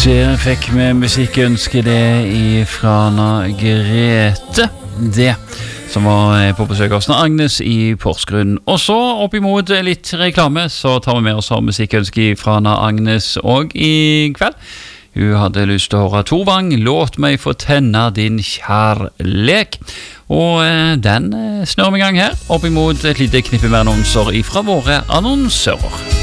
Der fikk vi musikkønske det fra Grete, det som var på besøk hos Agnes i Porsgrunn. Og så opp imot litt reklame, så tar vi med oss musikkønske fra Agnes og i kveld. Hun hadde lyst til å høre Torvang, låt meg få tenne din kjærlek. Og den snør vi i gang her, opp imot et lite knippe med annonser fra våre annonsører.